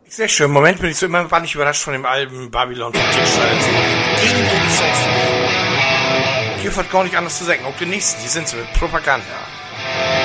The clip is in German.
Sehr schön. Im Moment bin ich so immer wahnsinnig überrascht von dem Album Babylon von Tickstein. Gegen gute Songs. Hier wird gar nicht anders zu sagen. Auch die nächsten, die sind so mit Propaganda.